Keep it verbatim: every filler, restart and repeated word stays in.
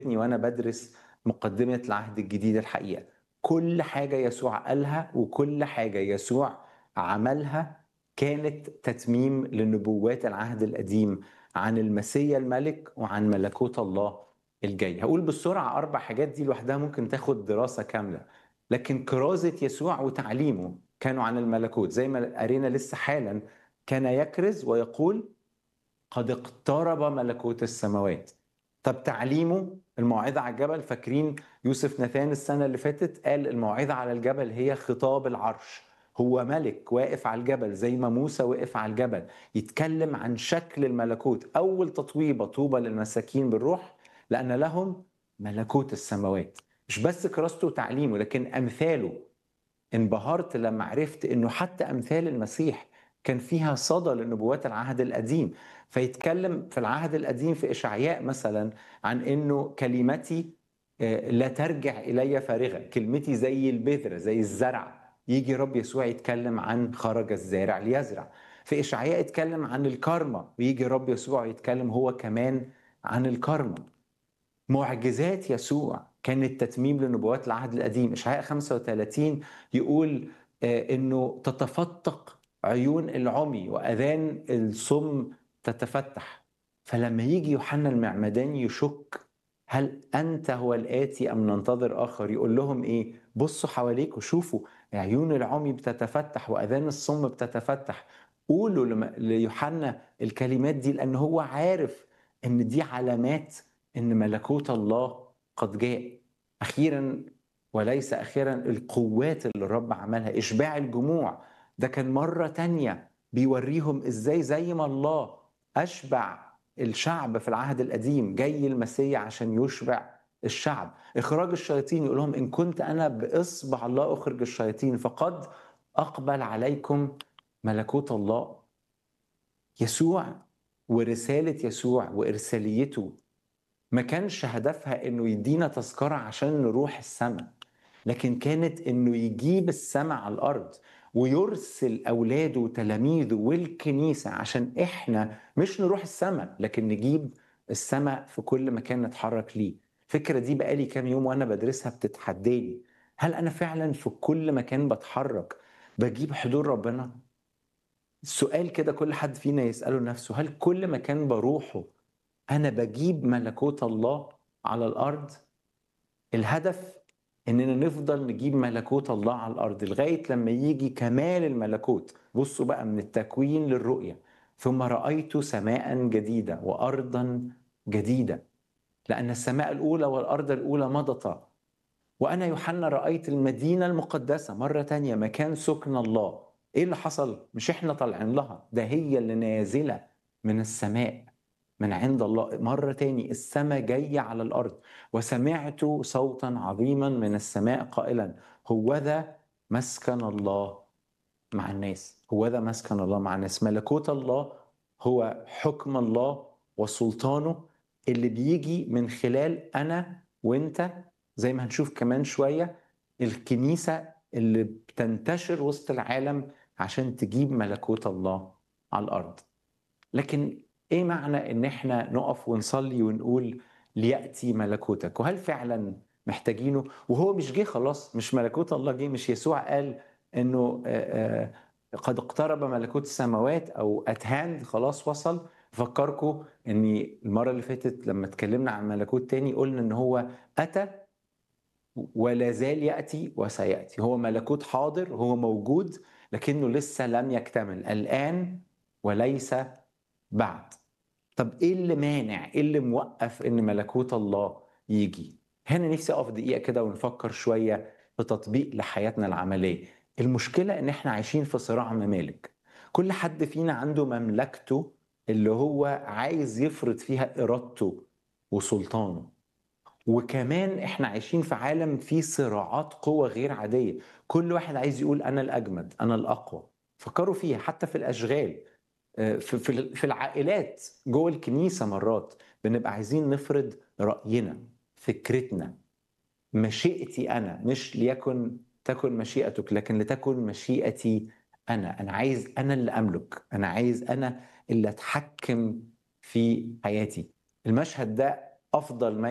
وأنا بدرس مقدمة العهد الجديد الحقيقة، كل حاجة يسوع قالها وكل حاجة يسوع عملها كانت تتميم لنبوات العهد القديم عن المسيا الملك وعن ملكوت الله الجاي. هقول بسرعة أربع حاجات دي لوحدها ممكن تاخد دراسة كاملة، لكن كرازة يسوع وتعليمه كانوا عن الملكوت زي ما قرينا لسه حالا. كان يكرز ويقول قد اقترب ملكوت السماوات. طب تعليمه الموعظة على الجبل، فاكرين يوسف نثان السنة اللي فاتت قال الموعظة على الجبل هي خطاب العرش. هو ملك واقف على الجبل زي ما موسى وقف على الجبل يتكلم عن شكل الملكوت. أول تطويبة طوبى للمساكين بالروح لأن لهم ملكوت السماوات. مش بس كراسته وتعليمه لكن أمثاله. انبهرت لما عرفت انه حتى امثال المسيح كان فيها صدى لنبوات العهد القديم. فيتكلم في العهد القديم في اشعياء مثلا عن انه كلمتي لا ترجع الي فارغه، كلمتي زي البذره زي الزرع. يجي رب يسوع يتكلم عن خرج الزارع ليزرع. في اشعياء يتكلم عن الكرمه ويجي رب يسوع يتكلم هو كمان عن الكرمه. معجزات يسوع كانت تتميم لنبوات العهد القديم. إشعياء خمسة وثلاثين يقول إنه تتفتق عيون العمي وأذان الصم تتفتح. فلما يجي يوحنا المعمداني يشك هل أنت هو الآتي أم ننتظر آخر، يقول لهم إيه؟ بصوا حواليك وشوفوا عيون العمي بتتفتح وأذان الصم بتتفتح. قولوا ليوحنا الكلمات دي لأن هو عارف إن دي علامات إن ملكوت الله قد جاء. أخيرا وليس أخيرا القوات اللي الرب عملها إشباع الجموع. ده كان مرة تانية بيوريهم إزاي زي ما الله أشبع الشعب في العهد القديم جاي المسيح عشان يشبع الشعب. إخراج الشياطين يقول لهم إن كنت أنا بإصبع الله أخرج الشياطين فقد أقبل عليكم ملكوت الله. يسوع ورسالة يسوع وإرساليته ما كانش هدفها انه يدينا تذكرة عشان نروح السماء، لكن كانت انه يجيب السماء على الارض ويرسل اولاده وتلاميذه والكنيسة عشان احنا مش نروح السماء لكن نجيب السماء في كل مكان نتحرك ليه. الفكرة دي بقالي كام يوم وانا بدرسها بتتحداني، هل انا فعلا في كل مكان بتحرك بجيب حضور ربنا؟ السؤال كده كل حد فينا يسأله نفسه، هل كل مكان بروحه أنا بجيب ملكوت الله على الأرض؟ الهدف إننا نفضل نجيب ملكوت الله على الأرض لغاية لما يجي كمال الملكوت. بصوا بقى من التكوين للرؤية، ثم رأيت سماء جديدة وأرضا جديدة لأن السماء الأولى والأرض الأولى مضتا وأنا يوحنا رأيت المدينة المقدسة مرة تانية مكان سكن الله. إيه اللي حصل؟ مش إحنا طالعين لها، ده هي اللي نازلة من السماء من عند الله. مرة تاني السماء جاية على الأرض. وسمعت صوتا عظيما من السماء قائلا هوذا مسكن الله مع الناس. هوذا مسكن الله مع الناس. ملكوت الله هو حكم الله وسلطانه اللي بيجي من خلال أنا وإنت، زي ما هنشوف كمان شوية الكنيسة اللي بتنتشر وسط العالم عشان تجيب ملكوت الله على الأرض. لكن ايه معنى ان احنا نقف ونصلي ونقول ليأتي ملكوتك؟ وهل فعلا محتاجينه؟ وهو مش جه خلاص، مش ملكوت الله جه، مش يسوع قال انه آآ آآ قد اقترب ملكوت السماوات او اتهاند خلاص وصل؟ فكركم اني المرة اللي فاتت لما اتكلمنا عن ملكوت تاني قلنا ان هو اتى ولا زال يأتي وسيأتي. هو ملكوت حاضر، هو موجود لكنه لسه لم يكتمل، الآن وليس بعد. طب ايه اللي مانع، ايه اللي موقف ان ملكوت الله يجي؟ هنا نفسي اقف دقيقه كده ونفكر شويه في تطبيق لحياتنا العمليه. المشكله ان احنا عايشين في صراع ممالك، كل حد فينا عنده مملكته اللي هو عايز يفرض فيها ارادته وسلطانه. وكمان احنا عايشين في عالم فيه صراعات قوة غير عادية، كل واحد عايز يقول انا الاجمد انا الاقوى. فكروا فيها حتى في الاشغال، في في في العائلات جوه الكنيسه مرات بنبقى عايزين نفرض راينا فكرتنا. مشيئتي انا، مش ليكن تكن مشيئتك لكن لتكن مشيئتي انا. انا عايز انا اللي املك، انا عايز انا اللي اتحكم في حياتي. المشهد ده افضل ما